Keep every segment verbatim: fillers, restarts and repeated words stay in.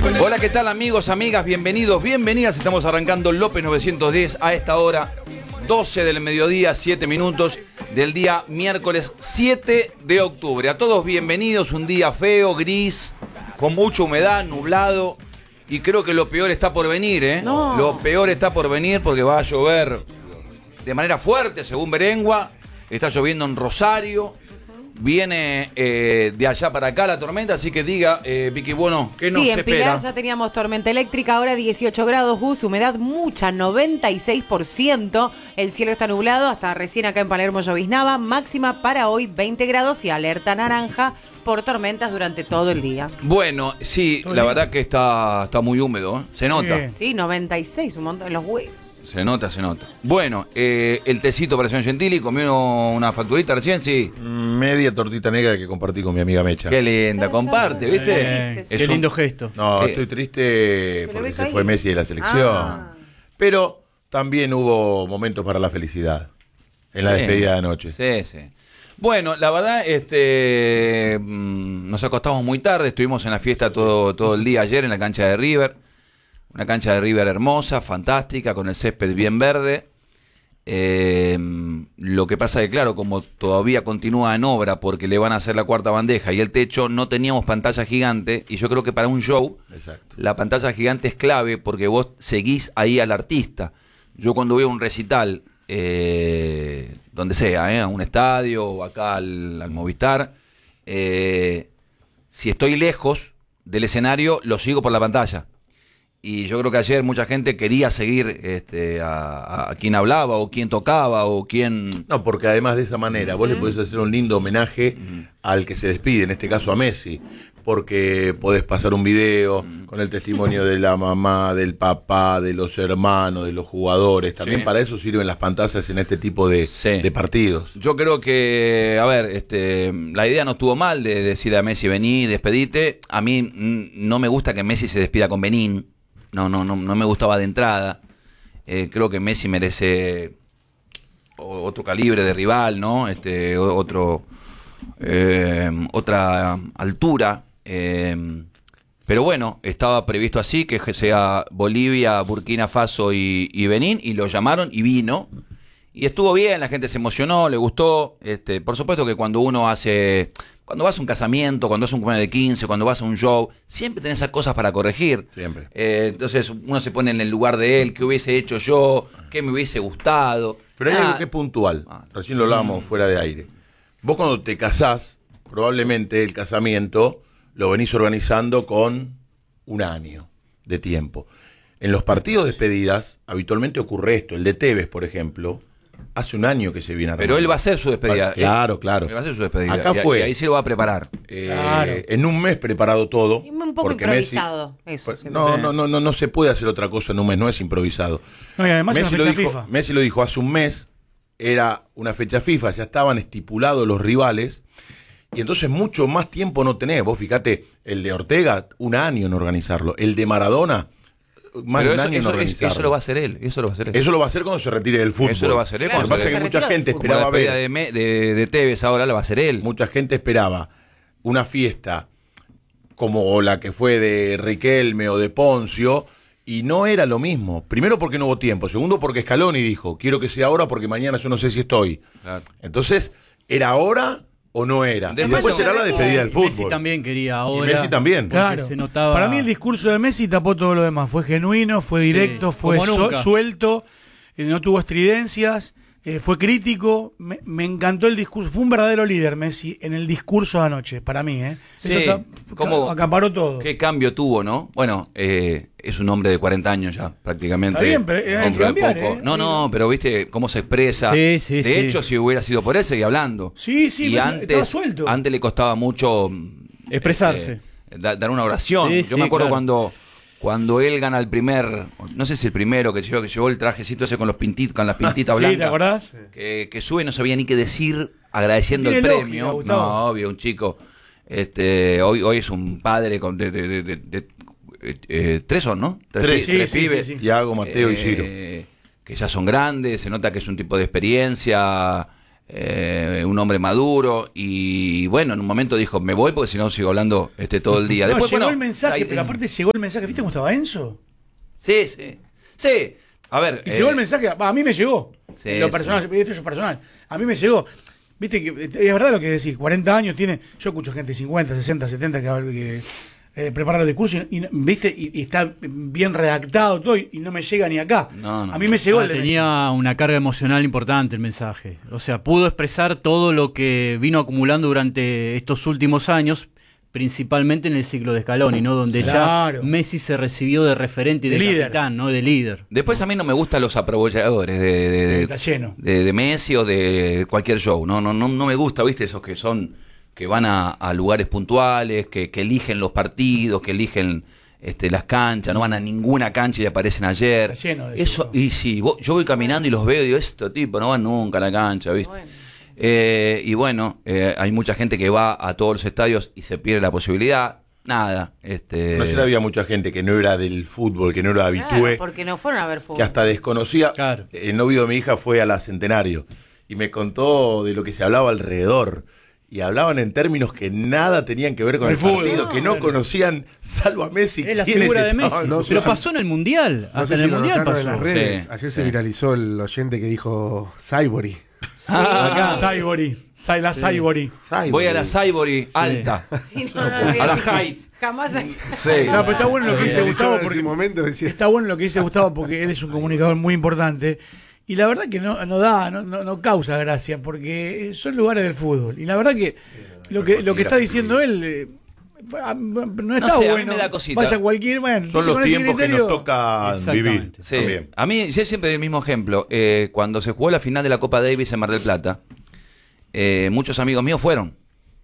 Hola, ¿qué tal amigos, amigas? Bienvenidos, bienvenidas. Estamos arrancando López novecientos diez a esta hora, doce del mediodía, siete minutos del día miércoles siete de octubre. A todos bienvenidos, un día feo, gris, con mucha humedad, nublado. Y creo que lo peor está por venir, ¿eh? No. Lo peor está por venir porque va a llover de manera fuerte, según Berengua. Está lloviendo en Rosario. Viene eh, de allá para acá la tormenta, así que diga, eh, Vicky, bueno, ¿qué nos sí, en espera? Pilar ya teníamos tormenta eléctrica, ahora dieciocho grados, Gus, humedad mucha, noventa y seis por ciento. El cielo está nublado, hasta recién acá en Palermo lloviznaba. Máxima para hoy veinte grados y alerta naranja por tormentas durante todo el día. Bueno, sí, la verdad que está, está muy húmedo, ¿eh? Se nota. Bien. Sí, noventa y seis, un montón en los huevos. Se nota, se nota. Bueno, eh, el tecito para el señor Gentili, comió una facturita recién, sí. Media tortita negra que compartí con mi amiga Mecha. Qué linda, comparte, ¿viste? Eh, Es qué un- lindo gesto. No, Eh, estoy triste lo porque ve se caído. fue Messi de la selección. Ah. Pero también hubo momentos para la felicidad en la Sí. despedida de anoche. Sí, sí. Bueno, la verdad, este, mm, nos acostamos muy tarde, estuvimos en la fiesta todo, todo el día ayer en la cancha de River. Una cancha de River hermosa, fantástica, con el césped bien verde. Eh, lo que pasa es que, claro, como todavía continúa en obra porque le van a hacer la cuarta bandeja y el techo, no teníamos pantalla gigante. Y yo creo que para un show, Exacto. la pantalla gigante es clave porque vos seguís ahí al artista. Yo cuando voy a un recital, eh, donde sea, eh, a un estadio o acá al, al Movistar, eh, si estoy lejos del escenario, lo sigo por la pantalla. Y yo creo que ayer mucha gente quería seguir este, a, a, a quien hablaba o quien tocaba o quien... No, porque además de esa manera vos le podés hacer un lindo homenaje al que se despide, en este caso a Messi, porque podés pasar un video con el testimonio de la mamá, del papá, de los hermanos, de los jugadores. También Sí. para eso sirven las pantallas en este tipo de, Sí. de partidos. Yo creo que, a ver, este, la idea no estuvo mal de decirle a Messi, vení, despedite. A mí mm, no me gusta que Messi se despida con Benín. No, no, no, no me gustaba de entrada. Eh, creo que Messi merece o- otro calibre de rival, ¿no? Este, o- otro, eh, otra altura. eh, pero bueno, estaba previsto así, que sea Bolivia, Burkina Faso y, y Benín, y lo llamaron y vino. Y estuvo bien, la gente se emocionó, le gustó. Este, por supuesto que cuando uno hace, cuando vas a un casamiento, cuando vas a un cumpleaños de quince, cuando vas a un show, siempre tenés esas cosas para corregir. Siempre. Eh, entonces uno se pone en el lugar de él, qué hubiese hecho yo, qué me hubiese gustado. Pero hay Ah, algo que es puntual. Ah. Recién lo hablábamos fuera de aire. Vos cuando te casás, probablemente el casamiento lo venís organizando con un año de tiempo. En los partidos de despedidas, habitualmente ocurre esto. El de Tevez, por ejemplo, hace un año que se viene Pero él va a hacer su despedida. Ah, claro, claro. Él va a hacer su despedida. Acá Y- fue. Y ahí se lo va a preparar. Eh, Claro. En un mes preparado todo. Y un poco porque Messi- improvisado. Eso, Pues, siempre. no, no, no, no, no se puede hacer otra cosa en un mes, no es improvisado. No, y además es Messi, una lo fecha dijo, FIFA. Messi lo dijo hace un mes, era una fecha FIFA, ya estaban estipulados los rivales, y entonces mucho más tiempo no tenés. Vos fíjate, el de Ortega, un año en organizarlo, el de Maradona, más Pero de un eso, año en eso- organizarlo. eso lo va a hacer él. Eso lo va a hacer él. Eso lo va a hacer cuando se retire del fútbol. Eso lo va a hacer él Lo que cuando pasa se es que mucha retire gente del Como la esperaba despedida ver, de, Me- de, de Tevez ahora la va a hacer él. mucha gente esperaba una fiesta como la que fue de Riquelme o de Poncio, y no era lo mismo. Primero porque no hubo tiempo, segundo porque Scaloni dijo, quiero que sea ahora porque mañana yo no sé si estoy. Claro. Entonces, ¿era ahora o no era? Después y después yo- será la despedida del fútbol. Messi también quería ahora. Y Messi también. porque Claro. se notaba- Para mí el discurso de Messi tapó todo lo demás. Fue genuino, fue directo, Sí, fue como su- nunca. suelto, eh, no tuvo estridencias, eh, fue crítico. Me, me encantó el discurso. Fue un verdadero líder Messi en el discurso de anoche, para mí. ¿eh? Sí, Eso ta- ¿cómo- ca- acaparó todo. ¿Qué cambio tuvo, no? Bueno, eh, es un hombre de cuarenta años ya, prácticamente. Está bien, pero hay que dentro de cambiar, poco. ¿eh? No, no, pero viste cómo se expresa. Sí, sí, de sí. hecho, si hubiera sido por él, seguía hablando. Sí, sí, y pero antes, estaba suelto. antes le costaba mucho Expresarse. este, da- dar una oración. Sí, Yo sí, me acuerdo claro. cuando cuando él gana el primer, no sé si el primero que llevó, que llevó el trajecito ese con los pintitos, con las pintitas Sí, ¿te blancas. acordás? Que, que sube y no sabía ni qué decir agradeciendo el Tiene lógica, premio. Gustavo. No, obvio, un chico. Este, hoy, hoy es un padre con de, de- de- de- de- eh, eh, tres son, ¿no? Tres. pi- Sí, sí, pibes. sí, sí. Iago, Mateo y Ciro. Eh, que ya son grandes, se nota que es un tipo de experiencia. eh, un hombre maduro, y bueno, en un momento dijo, me voy porque si no sigo hablando este, todo el día. No, Después, llegó bueno, el mensaje, hay- pero aparte llegó el mensaje. ¿Viste cómo estaba Enzo? Sí, sí. Sí, a ver. Y eh, llegó el mensaje, a a mí me llegó. Sí, En lo sí. personal, esto es personal. A mí me llegó. Viste que es verdad lo que decís, cuarenta años tiene. Yo escucho gente cincuenta, sesenta, setenta que, que eh, prepara los discursos y, y, viste y, y está bien redactado todo y, y no me llega ni acá. No, no. A mí me llegó Ah, el de tenía una carga emocional importante el mensaje. O sea, pudo expresar todo lo que vino acumulando durante estos últimos años, principalmente en el ciclo de Scaloni, ¿no? Donde Claro. ya Messi se recibió de referente y de, De líder. capitán, ¿no? De líder. Después a mí no me gustan los aprovechadores de, de, de- Está lleno. de- de Messi o de cualquier show. No, no, no, no me gusta, ¿viste? Esos que son, que van a, a lugares puntuales, que, que eligen los partidos, que eligen este, las canchas, no van a ninguna cancha y aparecen ayer. Está lleno de Eso, eso. y sí, vos- yo voy caminando y los veo y digo, estos tipos no van nunca a la cancha, ¿viste? Bueno. Eh, y bueno, eh, hay mucha gente que va a todos los estadios y se pierde la posibilidad. Nada, este. No sé, había mucha gente que no era del fútbol, que no era Claro, habitué, porque no fueron a ver fútbol. que hasta desconocía. Claro. El novio de mi hija fue a la Centenario y me contó de lo que se hablaba alrededor. Y hablaban en términos que nada tenían que ver con El el, fútbol. partido, que no No, conocían, salvo a Messi. Es la quiénes figura de estaban. Messi. No sé Pero si- pasó en el Mundial. No Hasta sé en si el lo Mundial notaron en pasó. las redes. Sí, Ayer sí. se viralizó el oyente que dijo Saibori. Acá, Saibori. Sai- La Saibori. Ay, Voy a la boludo. Ivory alta. Sí, no, no, A la no, high. Jamás hay- Sí. No, pero está bueno lo que dice Viralizó Gustavo en ese porque momento decía, está bueno lo que dice Gustavo porque él es un comunicador muy importante y la verdad que no, no da, no, no, no causa gracia porque son lugares del fútbol y la verdad que lo que lo que está diciendo él eh, ah, no está No sé, a mí bueno. me da cosita. Vaya cualquier, bueno, Son si los con ese tiempos que nos criterio- toca Exactamente. vivir. Sí. También. A mí, yo siempre doy el mismo ejemplo. Eh, cuando se jugó la final de la Copa Davis en Mar del Plata, eh, muchos amigos míos fueron.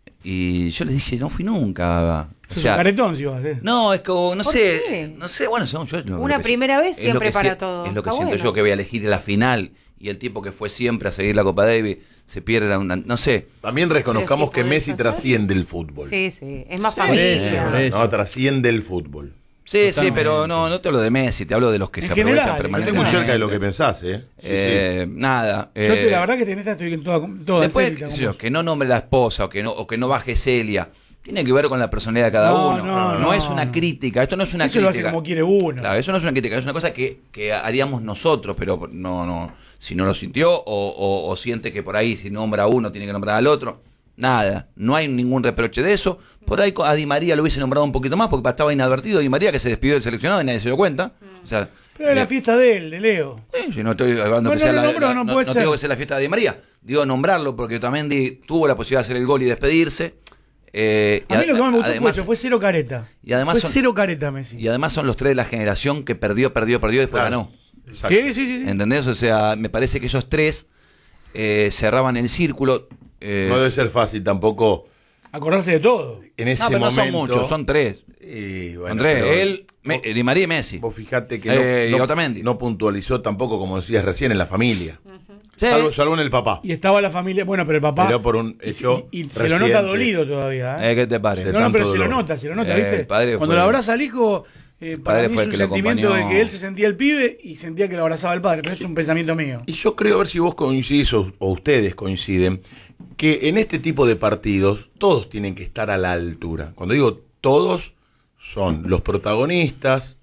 Y yo les dije, no fui nunca. O Sos sea, un caretón, si vas, eh. no, es como, no ¿Por sé, qué? no sé, bueno, según yo, es lo- Una lo que primera vez es siempre lo que para si- todo. Es lo que Está siento bueno. yo, que voy a elegir la final y el tipo que fue siempre a seguir la Copa Davis se pierde una, no sé. También reconozcamos Pero sí que podés Messi hacer. trasciende el fútbol. Sí, sí, es más Por familia. eso, por eso. No, trasciende el fútbol. Sí, sí, Totalmente. pero no, no te hablo de Messi, te hablo de los que En se general, aprovechan en Estoy permanentemente. muy cerca de lo que pensás, ¿eh? Sí, Eh, Nada. Yo eh, te- la verdad que en esta estoy en toda, toda Después, estética qué con sé yo, vos. que no nombre la esposa o que no, o que no baje Celia. Tiene que ver con la personalidad de cada No, uno. no, No, no. es una crítica. Esto no es una Eso lo hace crítica. como quiere uno. Claro, eso no es una crítica, es una cosa que, que haríamos nosotros, pero no, no, si no lo sintió o, o- o siente que por ahí si nombra a uno tiene que nombrar al otro, nada, no hay ningún reproche de eso. Por ahí a Di María lo hubiese nombrado un poquito más porque estaba inadvertido Di María que se despidió del seleccionado y nadie se dio cuenta. O sea, Pero es la eh, fiesta de él, de Leo. eh, yo no estoy hablando No, que no sea lo la, nombró, la- no no, puede no ser. digo que sea la fiesta de Di María, digo nombrarlo porque también di- tuvo la posibilidad de hacer el gol y despedirse. Eh, y A mí lo que más me gustó fue además- eso, fue cero careta. y además fue son- cero careta Messi. Y además son los tres de la generación que perdió, perdió, perdió y después Claro. ganó. Exacto. Sí, sí, sí. sí. ¿Entendés? O sea, me parece que ellos tres eh, cerraban el círculo. eh, No debe ser fácil tampoco Acordarse de todo. en ese no, pero no momento. son muchos, son tres. Y, bueno, son tres. pero Él, Me- vos- Di María y Messi. Vos fijate que Eh, y no, no, Otamendi. no puntualizó tampoco, como decías recién, en la familia. Sí. Salvo, salvo en el papá. Y estaba la familia, bueno, pero el papá. Pero por un y- hecho y, y se lo nota reciente. dolido todavía. ¿eh? Eh, ¿Qué te parece? Se- no, no, pero tanto se lo dolor. nota, se lo nota, Eh, ¿viste? el padre Cuando fue- lo abraza al hijo, eh, para padre mí fue es el un que lo sentimiento de acompañó. que él se sentía el pibe y sentía que lo abrazaba el padre, pero es un pensamiento mío. Y yo creo, a ver si vos coincidís o, o ustedes coinciden, que en este tipo de partidos todos tienen que estar a la altura. Cuando digo todos, son los protagonistas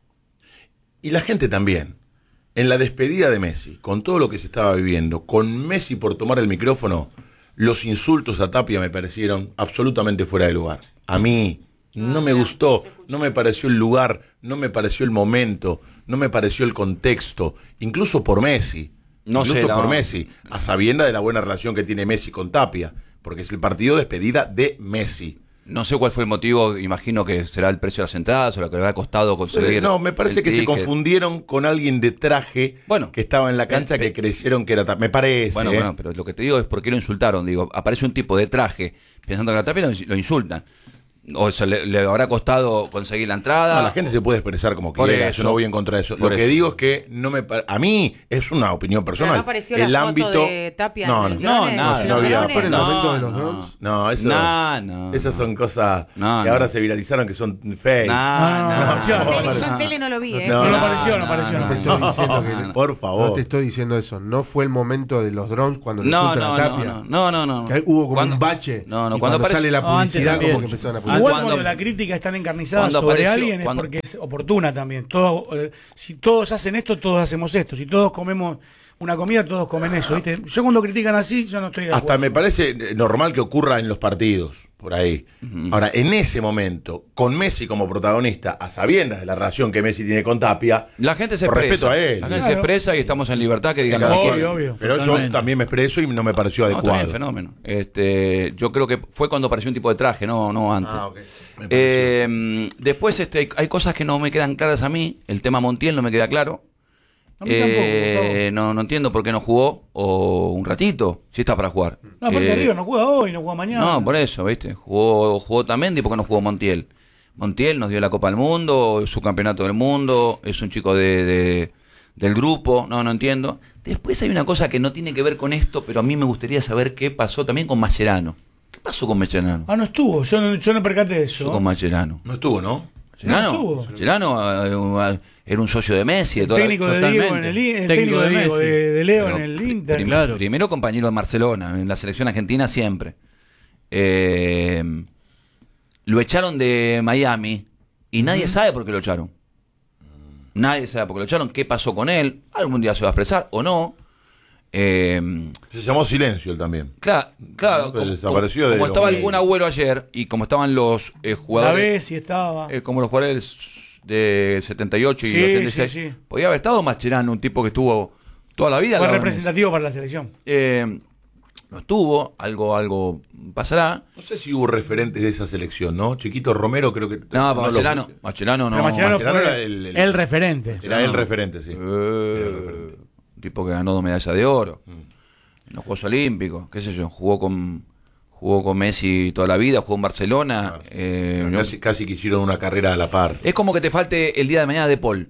y la gente también. En la despedida de Messi, con todo lo que se estaba viviendo, con Messi por tomar el micrófono, los insultos a Tapia me parecieron absolutamente fuera de lugar. A mí no me gustó, no me pareció el lugar, no me pareció el momento, no me pareció el contexto, incluso por Messi. No incluso sé, la- por Messi, a sabienda de la buena relación que tiene Messi con Tapia, porque es el partido de despedida de Messi. No sé cuál fue el motivo, imagino que será el precio de las entradas o lo que le ha costado conseguir. Eh, No, me parece el que se ticket. confundieron con alguien de traje Bueno, que estaba en la cancha pe- que creyeron que era Tapia. Me parece. Bueno, ¿eh? bueno, pero lo que te digo es por qué lo insultaron. Digo, aparece un tipo de traje pensando que la Tapia lo, lo insultan. o se le, le habrá costado conseguir la entrada. No, la gente se puede expresar como Por quiera, eso. yo no voy en contra de eso. Por Lo que eso. digo es que no me pa- a mí es una opinión personal. ¿No apareció el la foto ámbito de Tapia no, en no, el No, drone? nada. ¿En no los había- drones? ¿Fue en el No, momento de los no. drones? no, eso, No, no, esas no. son cosas No, que no. ahora se viralizaron que son fake. No, no, no, no, Yo en no, tele- no, yo en tele no lo vi, ¿eh? No, no no, apareció, no no, apareció. no, No te No, estoy diciendo no, que. no. Por favor. No te estoy diciendo eso. No fue el momento de los drones cuando No, resulta no, la no, tapia. no, no, no, no. Que hubo como Cuando- un bache. No, no, y cuando cuando aparece- sale la No, antes publicidad, también. como que empezaron a Ah, Igual publicitar. cuando- cuando la crítica es tan encarnizada cuando sobre apareció- alguien es cuando- porque es oportuna también. Todos, eh, si todos hacen esto, todos hacemos esto. Si todos comemos una comida, todos comen eso. ¿viste? Yo cuando critican así, yo no estoy de acuerdo. Hasta me parece normal que ocurra en los partidos, por ahí. Ahora, en ese momento, con Messi como protagonista, a sabiendas de la relación que Messi tiene con Tapia, La gente se por expresa. respeto a él. La gente se Claro. expresa y estamos en libertad que digan lo que Obvio, quieran. obvio. pero yo Totalmente. también me expreso y no me pareció No, está adecuado. bien, fenómeno. Este, yo creo que fue cuando apareció un tipo de traje, no, no antes. Ah, ok. Me pareció. Eh, después este, hay- hay cosas que no me quedan claras a mí. El tema Montiel no me queda claro. A mí tampoco, Eh, Gustavo. no, no entiendo por qué no jugó o un ratito, si está para jugar. No, aparte Eh, River no juega hoy, no juega mañana. No, por eso, ¿viste? Jugó, jugó Tamendi, ¿por qué no jugó Montiel? Montiel nos dio la Copa del Mundo, su campeonato del mundo, es un chico de, de- del grupo, no, no entiendo. Después hay una cosa que no tiene que ver con esto, pero a mí me gustaría saber qué pasó también con Mascherano. ¿Qué pasó con Mascherano? Ah, no estuvo, yo no, yo no percaté de ¿Qué pasó eso. con Mascherano? No estuvo, ¿no? Mascherano, No estuvo. Mascherano, eh, era un socio de Messi. De El toda la- técnico de Totalmente. Diego en el, I- el Técnico técnico de, de Diego, Messi. de, de Leo Pero en el pri- Inter. prim- Claro. Primero compañero de Barcelona, en la selección argentina siempre. Eh, lo echaron de Miami y nadie sabe por qué lo echaron. Nadie sabe por qué lo echaron, qué pasó con él. Algún día se va a expresar o no. Eh, Se llamó Silencio él también. claro, claro. Pero Como, desapareció de como los estaba el medios. Kun Agüero ayer y como estaban los eh, La jugadores, vez si estaba. eh, como los jugadores de setenta y ocho y Sí, ochenta y seis, sí, sí. podía haber estado Mascherano, un tipo que estuvo toda la vida. al Fue lado de Messi. representativo para la selección. Eh, no estuvo, algo, algo pasará. No sé si hubo referentes de esa selección, ¿no? Chiquito Romero creo que... No, lo- Mascherano, Mascherano no. Pero Mascherano Mascherano fue era el, el- el- referente. Era el referente, sí. Eh, un tipo que ganó dos medallas de oro en los Juegos Olímpicos, qué sé yo, jugó con jugó con Messi toda la vida, jugó en Barcelona. Claro. eh, no- Casi, casi que hicieron una carrera a la par. es como que te falte el día de mañana de Paul.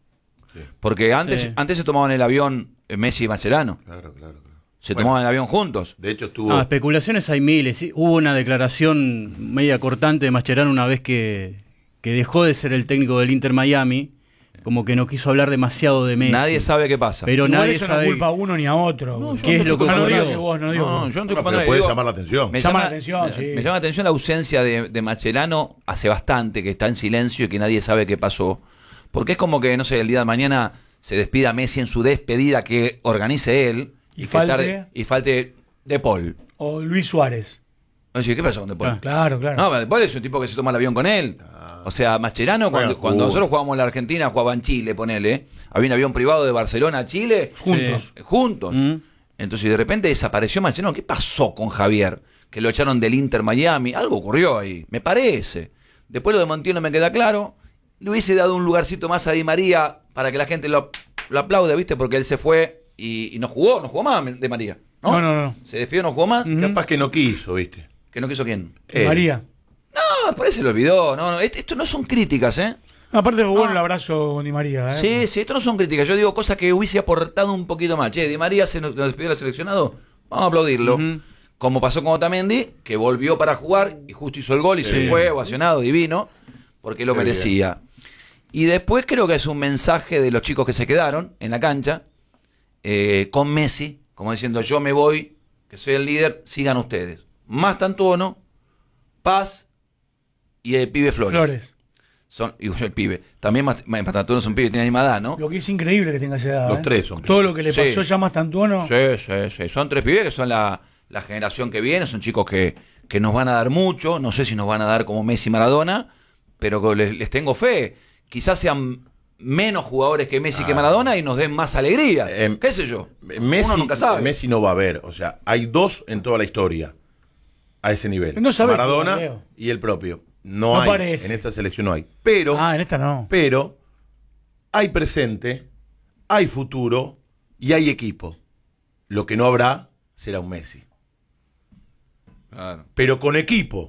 Sí. Porque antes, Sí. antes se tomaban el avión eh, Messi y Mascherano. Claro, claro, claro. Se Bueno, tomaban el avión juntos. De hecho estuvo... Ah, especulaciones hay miles. Sí, hubo una declaración media cortante de Mascherano una vez que, que dejó de ser el técnico del Inter Miami, como que no quiso hablar demasiado de Messi. Nadie sabe qué pasa. Pero Igual nadie eso sabe. no culpa a uno ni a otro. No, yo ¿Qué es lo que no digo ocurrió? que vos, no digo No, vos. yo no estoy Bueno, culpando pero de- puede digo, llamar la atención. Me Llama llama, la atención, me- sí. me llama la atención la ausencia de, de Mascherano hace bastante, que está en silencio y que nadie sabe qué pasó. Porque es como que, no sé, el día de mañana se despida Messi en su despedida que organice él Y que falte- tarde- y falte De Paul. O Luis Suárez. Oye, ¿qué pasó con De Paul? Ah. Claro, claro. No, pero De Paul es un tipo que se toma el avión con él. O sea, Mascherano, cuando, Bueno, cuando jugó. nosotros jugábamos en la Argentina, jugaba en Chile, ponele. Había un avión privado de Barcelona a Chile. Juntos. eh, Juntos. Mm. Entonces, de repente desapareció Mascherano. ¿Qué pasó con Javier? Que lo echaron del Inter Miami. Algo ocurrió ahí, me parece. Después lo de Montiel no me queda claro. Le hubiese dado un lugarcito más a Di María para que la gente lo, lo aplaude, ¿viste? Porque él se fue y, y no jugó, no jugó más de María. ¿no? No, no, no. Se despidió, no jugó más. Capaz que no quiso, ¿viste? ¿Que no quiso quién? Él. María. No, por ahí se lo olvidó. No, no, esto, esto no son críticas, ¿eh? No, aparte fue bueno el abrazo con Di María. ¿eh? Sí, sí, esto no son críticas. Yo digo cosas que hubiese aportado un poquito más. Che, Di María se nos, nos despidió del seleccionado. Vamos a aplaudirlo. Ujú. Como pasó con Otamendi, que volvió para jugar y justo hizo el gol y Qué se bien. fue ovacionado, divino, porque lo Qué merecía. Y después creo que es un mensaje de los chicos que se quedaron en la cancha eh, con Messi, como diciendo yo me voy, que soy el líder, sigan ustedes. Más Tantuono, Paz y el pibe Flores. Flores. Son, y el pibe. También más, más Tantuono es un pibe, tiene la misma edad, ¿no? Lo que es increíble que tenga esa edad. Los ¿eh? tres son Todo lo que le Sí. pasó ya más Tantuono. Sí, sí, sí. Son tres pibes que son la, la generación que viene, son chicos que, que nos van a dar mucho, no sé si nos van a dar como Messi y Maradona, pero que les, les tengo fe. Quizás sean menos jugadores que Messi Ah. que Maradona y nos den más alegría. Em, ¿Qué sé yo? Messi, Uno nunca sabe. Messi no va a haber. O sea, hay dos en toda la historia a ese nivel. No sabes Maradona jugar, Leo. y el propio. No, No hay. parece. En esta selección no hay. Pero, Ah, en esta no. pero hay presente, hay futuro y hay equipo. Lo que no habrá será un Messi. Claro. Pero con equipo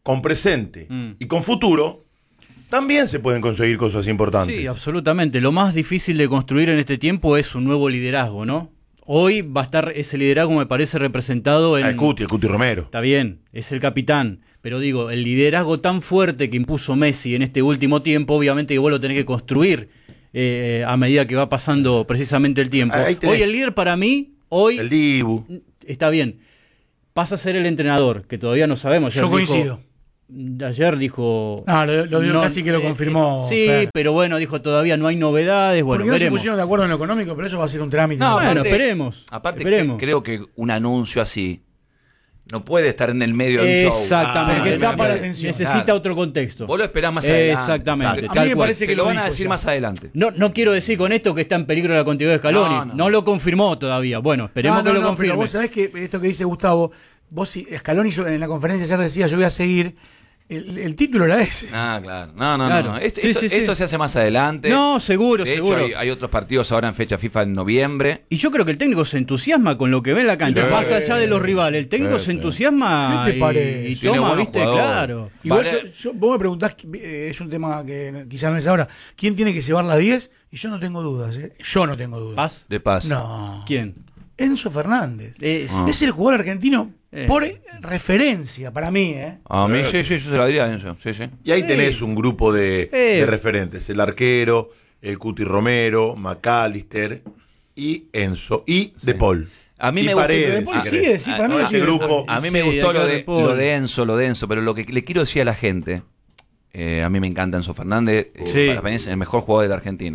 con presente Mm. y con futuro, también se pueden conseguir cosas importantes. Sí, absolutamente. Lo más difícil de construir en este tiempo es un nuevo liderazgo, ¿no? Hoy va a estar ese liderazgo, me parece, representado en... El Cuti, el Cuti Romero. Está bien, es el capitán. Pero digo, el liderazgo tan fuerte que impuso Messi en este último tiempo, obviamente que vos lo tenés que construir eh, a medida que va pasando precisamente el tiempo. Ahí tenés. Hoy el líder para mí, hoy... El Dibu. Está bien. Pasa a ser el entrenador, que todavía no sabemos. Ayer Yo dijo- coincido. Ayer dijo... No, lo, lo digo casi que lo eh, confirmó. Sí, Fer. pero bueno, dijo todavía no hay novedades. Bueno, Porque no se veremos. pusieron de acuerdo en lo económico, pero eso va a ser un trámite. No, Bueno, aparte- esperemos. Aparte, esperemos. que- creo que un anuncio así no puede estar en el medio de un show. Exactamente. Porque no, tapa no, la no. atención. Necesita Claro. otro contexto. Vos lo esperás más adelante. Exactamente. Exacto. A tal mí me cual. parece Que que lo lo van a dijo decir ya. más adelante. No, no quiero decir con esto que está en peligro la continuidad de Scaloni. No, No, no. lo confirmó todavía. Bueno, esperemos No, no, que lo no, confirme. Pero vos sabés que esto que dice Gustavo, vos si Scaloni yo, en la conferencia ayer decía yo voy a seguir, el, el título era ese. Ah, claro. No, no, Claro. no. Esto, Sí, esto- sí, sí. esto se hace más adelante. No, seguro, De hecho, seguro. hay, hay otros partidos ahora en fecha FIFA en noviembre. Y yo creo que el técnico se entusiasma con lo que ve en la cancha, Sí. más allá de los rivales. El técnico Sí, se sí. entusiasma ¿Qué te y- parece? y, Tiene toma, buenos viste, jugadores. claro. Igual Vale. yo- yo- vos me preguntás, eh, es un tema que quizás no es ahora, ¿quién tiene que llevar la diez? Y yo no tengo dudas, ¿eh? Yo no tengo dudas. ¿Paz? De paz. No. ¿Quién? Enzo Fernández. Es- Ah. Es el jugador argentino Eh. por referencia, para mí, ¿eh? A mí, sí, sí, yo se lo diría eso. Sí, sí. Y ahí Sí. tenés un grupo de, Sí. de referentes. El arquero, el Cuti Romero, McAllister y Enzo y De Paul. A mí Y me gusta- Paredes, Pero si después querés. sigue, sí, para mí a, lo ese sigue. grupo. a mí Sí, me gustó lo acá de, de Paul. lo de Enzo, lo de Enzo, pero lo que le quiero decir a la gente, eh, a mí me encanta Enzo Fernández, eh, Sí. para mí es el mejor jugador de la Argentina.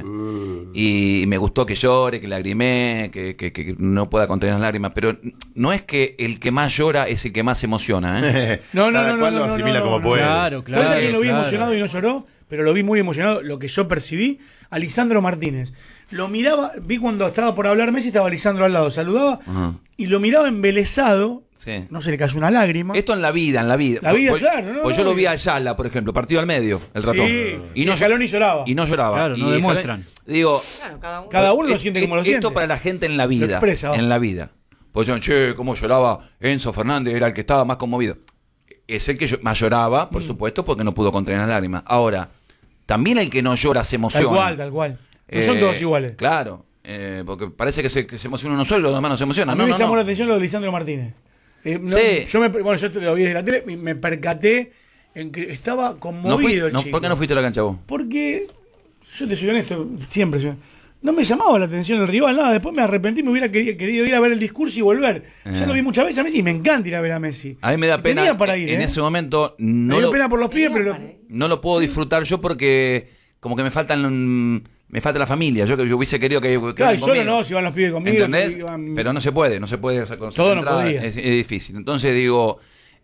Y me gustó que llore, que lagrimee, que, que- que no pueda contener las lágrimas, pero no es que el que más llora es el que más se emociona, ¿eh? No, no, Cada no, cual no, lo no, asimila no, como no, puede. Claro, claro. ¿Sabes a quién lo vi claro. emocionado y no lloró? Pero lo vi muy emocionado, lo que yo percibí, a Lisandro Martínez. Lo miraba, vi cuando estaba por hablar Messi, estaba Lisandro al lado, saludaba Ajá. y lo miraba embelesado, Sí. no se le cayó una lágrima. Esto en la vida, en la vida. La vida, Pues- claro, no, Pues yo no, lo vi y- a Ayala, por ejemplo, partido al medio, el ratón. Sí, y no Scaloni lloraba. Y no lloraba. Claro, no Y demuestran. Scaloni- Digo, Claro, cada uno. Cada uno lo es- siente es- como lo esto siente. para la gente en la vida. expresa, va. En la vida. Pues yo, che, cómo lloraba Enzo Fernández, era el que estaba más conmovido. Es el que yo- más lloraba, Mm. por supuesto, porque no pudo contener las lágrimas. Ahora, también el que no llora se emociona. Tal cual, tal cual. No Eh, son todos iguales. Claro, eh, porque parece que se, que se emociona uno solo y los demás no se emocionan. A mí No, me no, llamó no. la atención lo de Lisandro Martínez. Eh, no, Sí. Yo me, bueno, yo te lo vi desde la tele y me percaté en que estaba No conmovido fui- el no, chico. ¿Por qué no fuiste a la cancha vos? Porque, yo te soy honesto, siempre soy no me llamaba la atención el rival, nada. Después me arrepentí, me hubiera querido, querido ir a ver el discurso y volver. Ya Eh. lo vi muchas veces a Messi y me encanta ir a ver a Messi. A mí me da pena. Tenía para ir, en ¿eh? ese momento Me no dio lo, pena por los pibes, Tenía pero para ir. no lo puedo disfrutar yo porque como que me faltan mm, me falta la familia. Yo que yo hubiese querido que, que claro, vayan y solo conmigo. no, si van los pibes conmigo. ¿Entendés? que iban- Pero no se puede, no se puede sacar Todo no entrada, podía. es, es difícil. Entonces digo,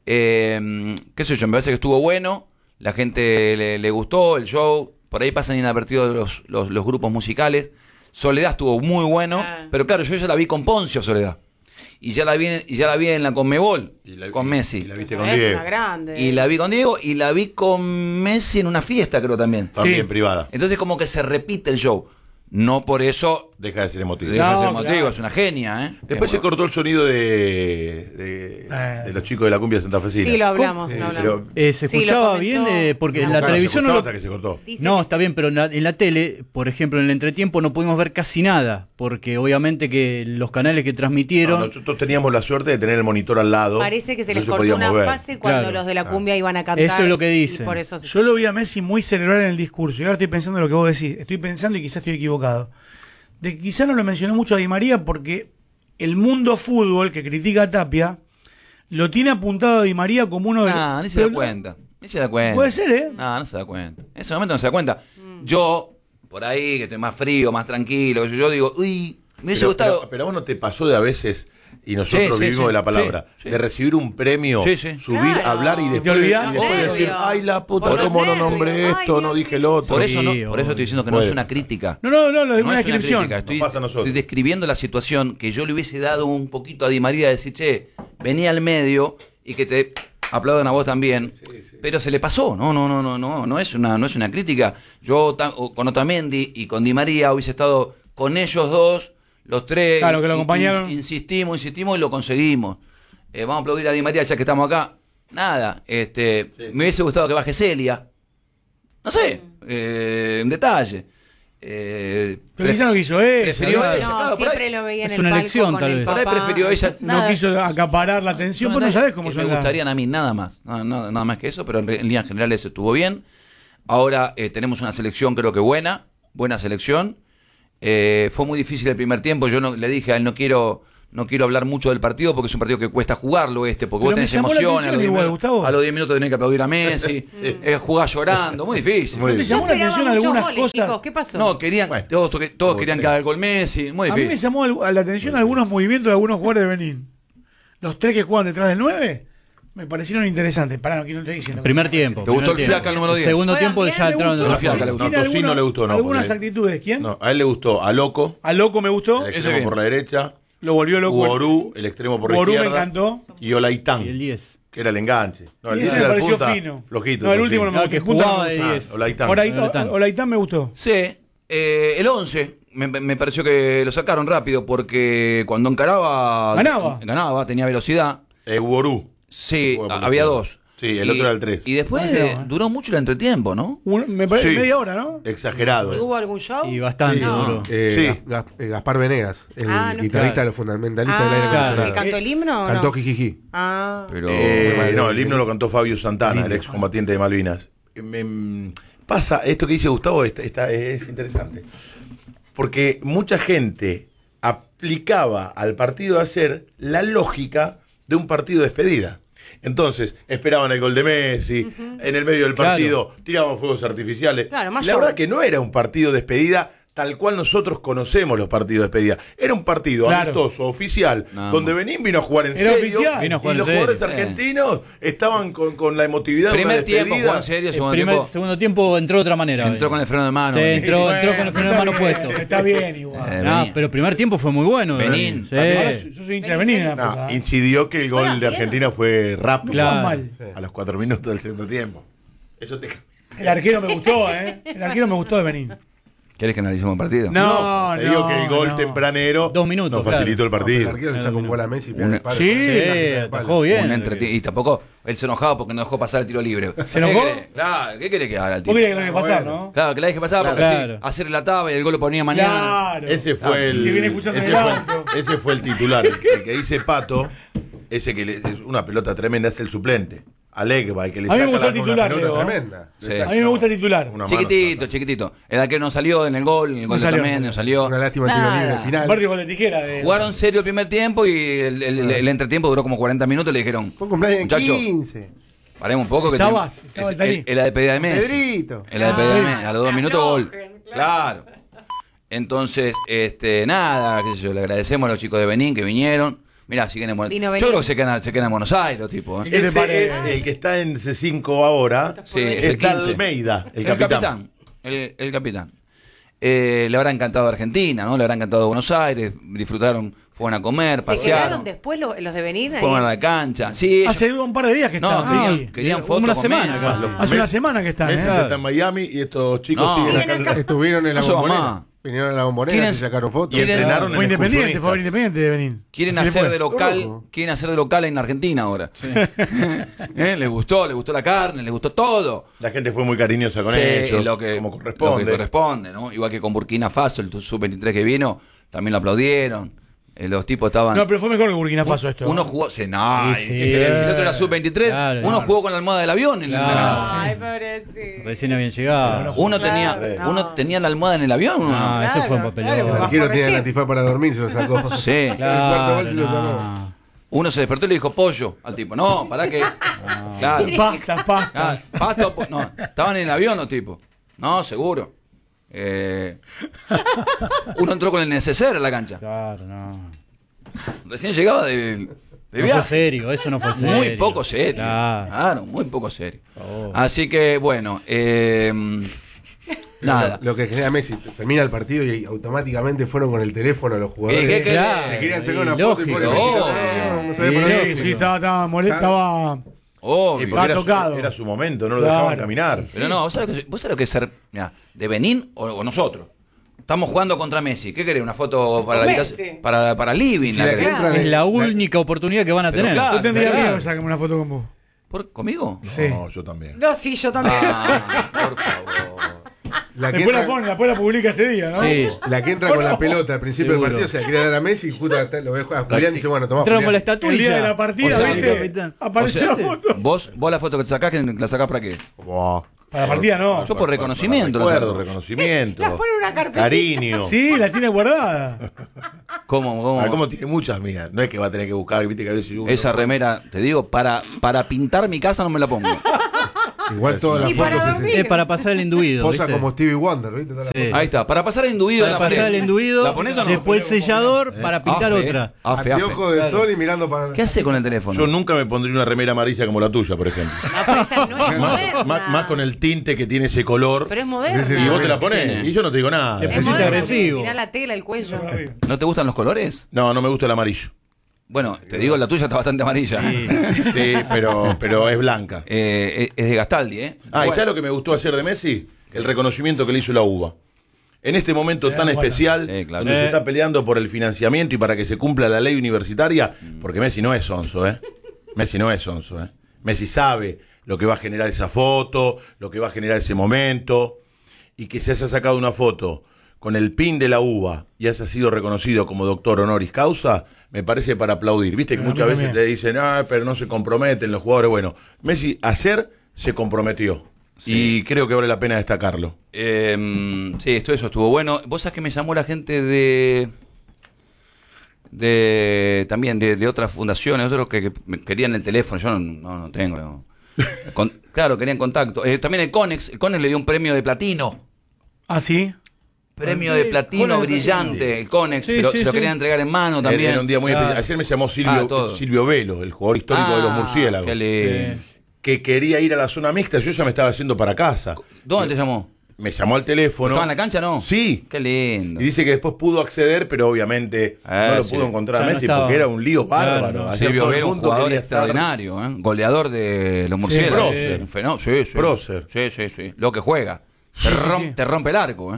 eh, qué sé yo, me parece que estuvo bueno, la gente le, le gustó el show, por ahí pasan inadvertidos los, los, los grupos musicales. Soledad estuvo muy bueno, Ah. pero claro, yo ya la vi con Poncio Soledad. Y ya la vi, y ya la vi en la Conmebol Y la- con y- Messi. y la viste Es con una Diego. grande. Y la vi con Diego y la vi con Messi en una fiesta, creo también. También Sí. privada. Entonces como que se repite el show. No por eso Deja de ser emotivo. deja de No, ser emotivo, claro. es una genia, ¿eh? Después Es se bueno. cortó el sonido de, de, Eh, de los chicos de la cumbia santafesina. Sí, lo hablamos. Sí, lo hablamos. pero- Eh, se Sí, lo escuchaba comentó. bien, eh, porque en No, la Claro, televisión se no cortó lo... hasta que se cortó. Dice No, que- está bien, pero en la, en la tele, por ejemplo, en el entretiempo no pudimos ver casi nada, porque obviamente que los canales que transmitieron... No, nosotros teníamos la suerte de tener el monitor al lado. Parece que se no les cortó podía una mover. fase cuando Claro. los de la cumbia iban a cantar. Eso es lo que y dicen. por eso se- Yo lo vi a Messi muy cerebral en el discurso y ahora estoy pensando en lo que vos decís. Estoy pensando y quizás estoy equivocado. De que quizás no lo mencionó mucho a Di María porque el mundo fútbol que critica a Tapia lo tiene apuntado a Di María como uno de No, ni se pero da cuenta. Ni se da cuenta. Puede ser, ¿eh? No, no se da cuenta. En ese momento no se da cuenta. Yo, por ahí, que estoy más frío, más tranquilo, yo digo, uy, me hubiese Pero, gustado. pero, pero a vos no te pasó de a veces, y nosotros Sí, sí, vivimos sí, de la palabra, sí, sí. de recibir un premio, Sí, sí. subir, Claro. hablar y ¿Y te después, olvidás? y después Nervio. decir, ay la puta, Por los cómo no nervios. nombré Ay, esto, Dios no dije mío. lo otro. por eso no, Sí, por eso estoy diciendo que no Puede. es una crítica. No, no, no, lo de No una es una descripción. crítica, estoy, Nos pasa a nosotros. estoy describiendo la situación que yo le hubiese dado un poquito a Di María, de decir, che, venía al medio y que te aplaudan a vos también. Pero se le pasó, no, no, no, no, no, no es una, no es una crítica. Yo ta- o- con Otamendi y con Di María hubiese estado con ellos dos, los tres. Claro, que lo in- acompañaron. ins- insistimos, insistimos y lo conseguimos. Eh, vamos a aplaudir a Di María ya que estamos acá. nada, este, Sí. me hubiese gustado que baje Celia. No sé, eh, un detalle. Eh, Pero pref- quizá no quiso ella. prefirió ¿verdad? ella. No, claro, por siempre ahí- lo veía en es el una palco elección, con tal el vez. Por ahí papá. prefirió ella. No nada. quiso acaparar la atención, Son pues no detalles sabés cómo que son me las- gustarían a mí, nada más. No, no, nada más que eso, pero en, re- en líneas generales estuvo bien. Ahora eh, tenemos una selección, creo que buena, buena selección. Eh, fue muy difícil el primer tiempo. Yo no, le dije a él, no quiero, no quiero hablar mucho del partido porque es un partido que cuesta jugarlo este, porque Pero vos me tenés llamó la emociones. A atención los diez igual, minutos- Gustavo. a los diez minutos tenés que aplaudir a Messi, eh, jugar llorando, muy difícil. Muy ¿No te difícil. llamó la Yo esperaba atención muchos algunas goles, cosas? chicos, ¿qué pasó? No, querían, Bueno. todos, todos Tuvo querían tres. que haga el gol Messi, muy A mí me difícil. llamó al- la atención algunos movimientos de algunos jugadores de Benín. Los tres que juegan detrás del nueve me parecieron interesantes. Pará, no, que no estoy diciendo. Primer tiempo. ¿Te gustó primer el tiempo. flaca el número diez? Segundo Juegan tiempo bien, ya me entraron de gustó. los Fiaca flancos. le gustó. No, Tiene Tocino alguna- le gustó, no. Algunas porque- actitudes. ¿Quién? No, a él le gustó a Loco, A Loco me gustó. el Ese extremo bien. por la derecha, Lo volvió loco. Uorú, el extremo por la Uorú me izquierda. encantó. Y Olaitán, Y el diez. que era el enganche. No, el Y ese diez me era el pareció punta, fino. flojito. No, el último no me No, gustó. que el punta no jugaba me de gustó. diez. Ah, Olaitán. Olaitán, Olaitán. Olaitán me gustó. Sí, eh, el once me, me pareció que lo sacaron rápido porque cuando encaraba Ganaba. ganaba, tenía velocidad. Eh, Uorú. Sí, Juega por la había izquierda. dos. Sí, el Y- otro era el tres. Y después No sé, eh, ¿eh? duró mucho el entretiempo, ¿no? Un- me parece Sí. media hora, ¿no? Exagerado. ¿Y hubo algún show? Y bastante Sí. duro. Eh, Sí. Gas- Gas- eh, Gaspar Venegas, el Ah, no. guitarrista Claro. de los fundamentalistas del aire Ah, acondicionado. ¿y cantó el himno o Cantó no? Jijiji. Ah. Pero Eh, no, el himno lo cantó Fabio Santana, el ex combatiente de Malvinas. Eh, me- pasa, esto que dice Gustavo está, está- es interesante. Porque mucha gente aplicaba al partido de ayer la lógica de un partido de despedida. Entonces, esperaban el gol de Messi, en el medio del Claro. partido tiraban fuegos artificiales. Claro, Y más la show. verdad que no era un partido de despedida tal cual nosotros conocemos los partidos de despedida. Era un partido Claro. amistoso, oficial, No, donde no. Benín vino a jugar en Era serio. oficial. Vino a jugar y en los serio. jugadores Eh. argentinos estaban con, con la emotividad de una primer tiempo despedida. jugó en serio, El segundo primer, tiempo segundo tiempo entró de otra manera. entró eh. con el freno de mano. Sí, Benín. entró, Bueno, entró con el freno de está mano bien, puesto. Está bien igual. Eh, No, venía. pero el primer tiempo fue muy bueno. eh. Benín. Sí. Ahora yo yo soy hincha de Benín en la No, puta, ¿eh? incidió que el gol Juegan de bien. Argentina fue rápido. Claro. Juegan mal. A los cuatro minutos del segundo tiempo. Eso te... El arquero me gustó, ¿eh? El arquero me gustó de Benín. ¿Querés que analicemos el partido? No, te digo no, que el gol no. tempranero Dos minutos, nos facilitó claro. el partido. El arquero le saca un gol a Messi. Una- el palo. Sí, Sí, atajó bien. Un entreti- y tampoco él se enojaba porque no dejó pasar el tiro libre. ¿Se enojó? ¿Qué querés? Claro, ¿qué querés que haga el Vos tipo? querías que lo deje pasar, bueno. ¿no? Claro, que la deje pasar porque Claro. así hacer la taba y el gol lo ponía mañana. Claro. Ese fue Ah, el. y se viene escuchando ese, en el fue, auto. ese fue el titular. El, el que dice Pato, ese que le- es una pelota tremenda, es el suplente. Alegba, el que le A mí me saca gustó la el titular, Pelota Leo. tremenda. Sí. A mí me gusta el titular. Una mano Chiquitito, santa. chiquitito. El arquero no salió en el gol, en el No gol salió, también no no salió. Una lástima el tiro Nada. libre al final. Aparte con la tijera. De... Jugaron serio el primer tiempo y el, el- el- el entretiempo duró como cuarenta minutos. Le dijeron, Fue un cumpleaños de muchacho, quince. paremos un poco. Que Estabas, tenemos- estaba es- el Tarí. el- el la despedida de Messi. Pedrito. En la despedida de Ah. Messi. A los dos minutos gol. Claro. Entonces, este, nada, qué sé yo, le agradecemos a los chicos de Benín que vinieron. Mirá, siguen en Buenos Vino Yo Benín. creo que se quedan, se quedan en Buenos Aires, los tipos. ¿eh? ¿Qué te Ese parece? es el que está en C cinco ahora. Sí, es es el quince. Almeida, el, El capitán. capitán. El, el capitán. Eh, le habrá encantado Argentina, ¿no? Le habrá encantado Buenos Aires. Disfrutaron, fueron a comer, ¿Se quedaron pasearon. después lo- los de Benín? ahí? Fueron a la cancha. Sí, ellos- Hace un par de días que no, están. querían, ahí. querían Como fotos una con semana Messi. casi. Hace una semana que están, Messi ¿eh? está en Miami y estos chicos No. siguen Vienen acá. acá. Estuvieron en la No, bombonera. mamá. Vinieron a la bombonera, ¿Quieren- se sacaron fotos. Y entrenaron Fue en independiente, fue excursionistas. independiente de Benín. Quieren Se le hacer fue. de local, Ojo. quieren hacer de local en Argentina ahora. ¿Eh? Les gustó, les gustó la carne, les gustó todo. La gente fue muy cariñosa con Sí, ellos, lo que, como lo corresponde. que corresponde, ¿no? Igual que con Burkina Faso, el sub veintitrés que vino, también lo aplaudieron. Eh, los tipos estaban. No, pero fue mejor que Burkina Faso esto. Uno jugó. Sí, no, Sí, ¿qué sí. querés? Si el otro era sub veintitrés, Claro, uno claro. jugó con la almohada del avión. En la- en la- Claro. Ay, pobrecito. Recién habían llegado. Uno Claro, tenía, no. uno tenía la almohada en el avión. ¿o no? No, eso fue un Claro, papelón. claro, El arquero tiene el Recién. antifaz para dormir, se lo sacó. Sí. El cuarto gol se lo sacó. no. Uno se despertó y le dijo pollo al tipo. No, pará que. Claro. Pastas, Ah, pastas. pasto o po- no, estaban en el avión los tipos. No, seguro. Eh, uno entró con el neceser a la cancha. Claro, no. Recién llegaba de, de No fue viaje. serio, eso no fue serio. Muy poco serio. Claro. Claro, muy poco serio. favor. Así que, bueno, eh, nada. Lo, lo que genera Messi, termina el partido y automáticamente fueron con el teléfono los jugadores. ¿Qué- qué- qué- Claro, se querían sacar una y foto y lógico. ponen Oh. no, no sabía Sí, por Sí, dónde. sí, estaba, estaba molesto, estaba. Obvio. Y porque era, su, tocado. era su momento, no lo Claro. dejaban caminar. Pero no, ¿vos sabés lo que, vos sabés lo que es ser mirá, de Benín o, o nosotros? Estamos jugando contra Messi. ¿Qué querés? ¿Una foto para la Con habitación? Messi. Para, para living. Si la la querés? que entra Es de- la única oportunidad que van a Pero tener. claro, Yo tendría claro. miedo de sacarme una foto con vos. ¿Por, ¿Conmigo? Sí. No, yo también. No, sí, yo también. Ah, por favor. La que, Después la entra, pone, después la publica ese día, ¿no? Sí. la que entra con la pelota al principio Seguro. del partido se la quiere dar a Messi y justo lo ve a Julián y dice, bueno, toma Entramos la Julián. estatuilla. El día de la partida, O sea, ¿viste? capitán. Apareció O sea, la foto. Vos, vos la foto que te sacás, que ¿la sacás para qué? Buah. Para la partida no. Yo por reconocimiento la Recuerdo, saco. reconocimiento. Las pone en una carpetita. Cariño. Sí, la tiene guardada. ¿Cómo? cómo? Ah, como tiene muchas mías. No es que va a tener que buscar, viste que a veces uno- Esa remera, te digo, para, para pintar mi casa no me la pongo. Igual todas las Y para fotos dormir. se Es para pasar el induido. posa ¿viste? como Stevie Wonder, ¿viste? Todas las Sí. fotos. Ahí está, para pasar induido Para en la pasar pared. el induido, ¿La pones o no? después el sellador para pintar Afe, otra. afe, afe. Anteojo del sol y mirando para... ¿Qué hace con el teléfono? Yo nunca me pondría una remera amarilla como la tuya, por ejemplo. No, pero esa no es más, moderna. más- más con el tinte que tiene ese color. Pero es moderna. Ese- Y vos te la ¿Qué pones. tiene? Y yo no te digo nada. Le Es pusiste moderna. agresivo. Mirá la tela, el cuello. ¿No te gustan los colores? No, no me gusta el amarillo. Bueno, te digo, la tuya está bastante amarilla. Sí, pero, pero es blanca. Eh, es de Gastaldi, ¿eh? Ah, ¿y sabes lo que me gustó ayer de Messi? El reconocimiento que le hizo la uva. En este momento tan bueno. especial, Sí, claro. donde Eh. se está peleando por el financiamiento y para que se cumpla la ley universitaria, porque Messi no es sonso, ¿eh? Messi no es sonso, ¿eh? Messi sabe lo que va a generar esa foto, lo que va a generar ese momento, y que se haya sacado una foto con el pin de la uva y haya sido reconocido como doctor honoris causa, me parece para aplaudir. Viste que A mí muchas veces también. te dicen, ah, pero no se comprometen los jugadores. Bueno, Messi ayer se comprometió. Y creo que vale la pena destacarlo. Eh, sí, esto eso estuvo bueno. Vos sabés que me llamó la gente de de también de, de otras fundaciones, otros que, que me querían el teléfono. Yo no, no, no tengo. no. Con- claro, querían contacto. Eh, también el Conex. El Conex le dio un premio de platino. ¿Ah, sí? Premio de platino Conex de brillante, platino. el Conex, Sí, pero sí, se lo sí. querían entregar en mano también. Era un día muy Ah. especial. Ayer me llamó Ah, Silvio, todo. Silvio Velo, el jugador histórico de los Ah, murciélagos. qué lindo. Que quería ir a la zona mixta. Yo ya me estaba yendo para casa. ¿Dónde te llamó? Me llamó al teléfono. ¿Estaba en la cancha no? Sí. Qué lindo. Y dice que después pudo acceder, pero obviamente Ah, no lo sí. pudo encontrar Ya a no Messi estaba. porque era un lío Claro, bárbaro. no. Ayer Silvio todo el Vero, un mundo jugador quería estar- extraordinario, ¿eh? Goleador de los murciélagos. prócer. Un fenómeno. Sí, sí. Prócer. Sí, sí, sí. Lo que juega. Te, Sí, sí, rom- sí. te rompe el arco, ¿eh?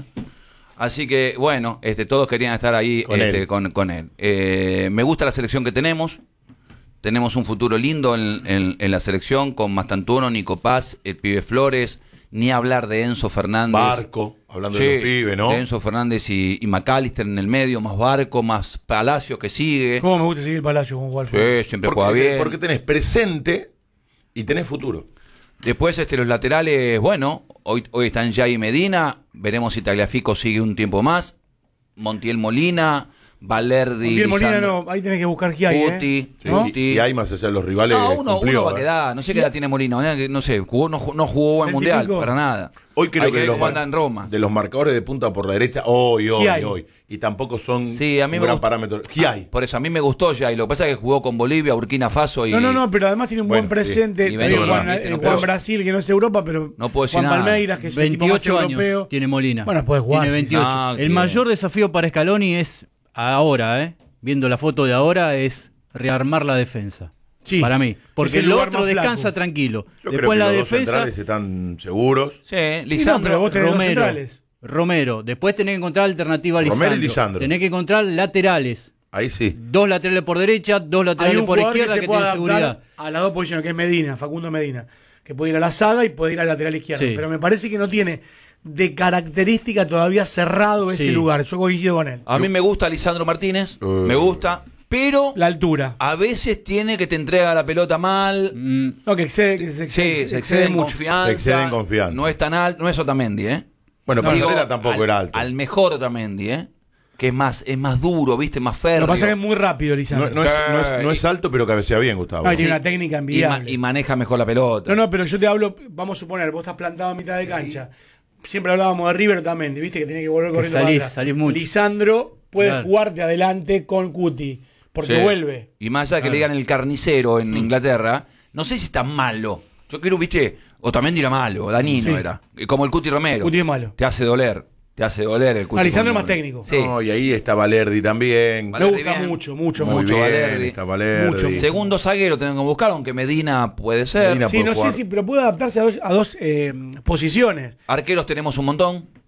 Así que, bueno, este, todos querían estar ahí Con este, él. con, con él. Eh, me gusta la selección que tenemos. Tenemos un futuro lindo en, en- en la selección con Mastantuono, Nico Paz, el pibe Flores, ni hablar de Enzo Fernández. Barco, hablando de Sí, los pibes, ¿no? de Enzo Fernández y, y McAllister en el medio, más Barco, más Palacio que sigue. ¿Cómo me gusta seguir el Palacio con jugar? Sí, siempre juega Porque, bien. porque tenés presente y tenés futuro. Después este, los laterales, bueno, hoy, hoy están Jay Medina, veremos si Tagliafico sigue un tiempo más, Montiel Molina, Valerdi, Montiel Molina Lisandro no, ahí tenés que buscar qué hay, Cuti, ¿eh? Sí, ¿No? y, y hay más allá de los rivales. No, uno, cumplió, uno va a ¿eh? quedar, no sé qué edad tiene Molina, no, no sé, jugó, no, ju- no jugó buen ¿Veinte y mundial, pico? para nada. Hoy creo Hay que, ver de los, cómo anda mar- en Roma. de los marcadores de punta por la derecha, hoy, hoy, Giai. hoy. Y tampoco son Sí, a mí un me gran gusta. parámetro. Giai. Por eso a mí me gustó Jay, lo que pasa es que jugó con Bolivia, Burkina Faso y... No, no, no, pero además tiene un Bueno, buen presente. sí. Y También Benzema, Juan, ¿viste? eh, No Juan puedo- Brasil, que no es Europa, pero No puedo decir Juan nada. Palmeiras, que es el equipo más veintiocho años europeo. tiene Molina. Bueno, puede jugar. Tiene sí. veintiocho. Ah, el bien. mayor desafío para Scaloni es ahora, ¿eh? Viendo la foto de ahora, es rearmar la defensa. Sí, Para mí. es Porque el el lugar otro más descansa flaco. tranquilo. Yo creo Después que la los dos defensa, centrales están seguros. Sí, Sí, no, Lisandro, pero vos tenés dos Romero. centrales. Romero. Después tenés que encontrar alternativa a Romero Lisandro. y Lisandro. Tenés que encontrar laterales. Ahí sí. Dos laterales por derecha, dos Hay laterales un por jugador que izquierda se que, puede tiene adaptar seguridad. a las dos posiciones, que es Medina, Facundo Medina, que puede ir a la saga y puede ir al lateral izquierdo. Sí. Pero me parece que no tiene de característica todavía cerrado ese Sí. lugar. Yo coincido con él. a mí me gusta Lisandro Martínez, Eh. me gusta, pero La altura. a veces tiene que te entrega la pelota mal. Mm, No, que excede, que se Sí, excede, se excede en mucho. confianza. Se excede en confianza. No es tan alto, no es Otamendi, ¿eh? Bueno, Digo, Pasarela tampoco al, era alto. Al mejor Otamendi, ¿eh? Que es más, es más duro, ¿viste? Más férreo. Lo que pasa es que es muy rápido, No, Lisandro. no es, no es- no es alto, pero cabecea bien, Gustavo. No, y tiene Sí. una técnica y, ma- envidiable. y maneja mejor la pelota. No, no, pero yo te hablo, vamos a suponer, vos estás plantado a mitad de cancha. Siempre hablábamos de River también, viste que tiene que volver Que corriendo salís, para atrás. salís mucho. Lisandro puede Claro. jugar de adelante con Cuti, porque Sí. vuelve. Y más allá de que le digan el carnicero en Inglaterra, no sé si está malo. Yo quiero, ¿viste? Otamendi era malo, Danino Sí. era. Como el Cuti Romero. Cuti es malo. Te hace doler. Te hace doler el Cuti. Ah, Lisandro es Romero. más técnico. Sí. No, y ahí está Valerdi también. Vale. Me Valerdi gusta bien. mucho, mucho, Muy mucho. mucho bien, Valerdi. está Valerdi. Mucho, mucho. Segundo zaguero tenemos que buscar, aunque Medina puede ser. Medina Sí, puede no jugar. sé si, pero puede adaptarse a dos, a dos eh, posiciones. Arqueros tenemos un montón.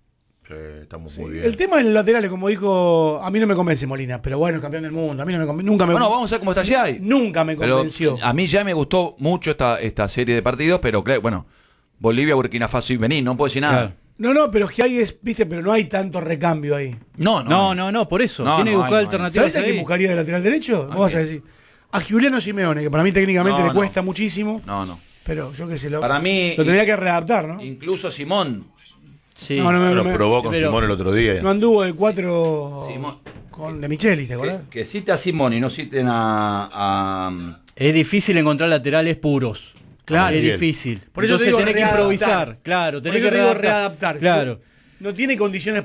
Sí, estamos muy bien. El tema de los laterales, como dijo, a mí no me convence Molina, pero bueno, es campeón del mundo. A mí no me convence, nunca me Bueno, vamos a ver cómo está Jay. Nunca me Pero convenció. a mí ya me gustó mucho esta, esta serie de partidos, pero claro, bueno, Bolivia, Burkina Faso y Benín, no puedo decir nada. Claro. No, no, pero es que hay, es, viste, pero no hay tanto recambio ahí. No, no. No, no, no, por eso. No, Tiene no que buscar hay, no hay. alternativas. ¿Sabés a quién ahí. buscaría de lateral derecho? Vos vas a decir. A Giuliano Simeone, que para mí técnicamente No, le no. cuesta muchísimo, No, no. pero yo qué sé, lo, Para mí- lo tendría que readaptar, ¿no? Incluso Simón. Sí. No, no, no, Lo no, probó con pero- Simón el otro día. no anduvo de cuatro Simón. con De Micheli, ¿te acordás? Que, que cite a Simón y no citen a. a- Es difícil encontrar laterales puros. Claro. Es Bien. difícil. Por eso te Entonces digo tenés que readaptar. improvisar. Claro, Por tenés eso que te digo readaptar. readaptar. Claro. No tiene condiciones